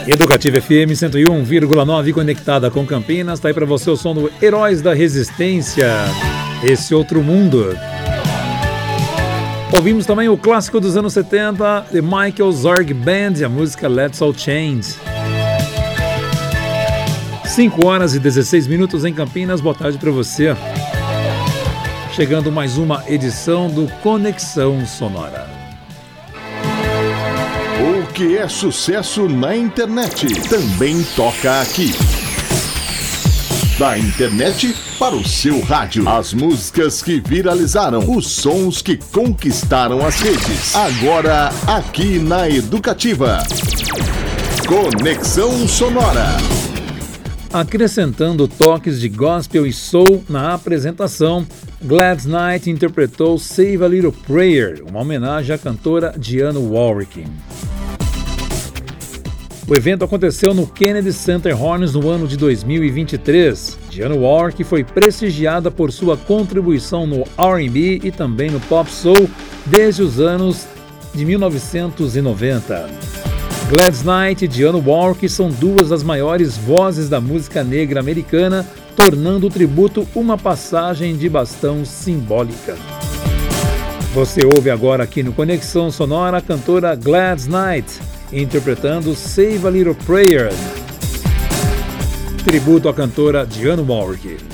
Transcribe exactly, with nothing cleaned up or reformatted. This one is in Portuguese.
Educativa F M cento e um vírgula nove, conectada com Campinas. Tá aí pra você o som do Heróis da Resistência, Esse Outro Mundo. Ouvimos também o clássico dos anos setenta, The Michael Zorg Band, a música Let's All Change. cinco horas e dezesseis minutos em Campinas. Boa tarde pra você. Chegando mais uma edição do Conexão Sonora. O que é sucesso na internet também toca aqui. Da internet para o seu rádio. As músicas que viralizaram, os sons que conquistaram as redes. Agora aqui na Educativa. Conexão Sonora. Acrescentando toques de gospel e soul na apresentação, Gladys Knight interpretou Save a Little Prayer, uma homenagem à cantora Dionne Warwick. O evento aconteceu no Kennedy Center Horns no ano de dois mil e vinte e três. Dionne Warwick foi prestigiada por sua contribuição no R and B e também no pop soul desde os anos de mil novecentos e noventa. Gladys Knight e Dionne Warwick são duas das maiores vozes da música negra americana, tornando o tributo uma passagem de bastão simbólica. Você ouve agora aqui no Conexão Sonora a cantora Gladys Knight, interpretando Save a Little Prayer, tributo à cantora Dionne Warwick.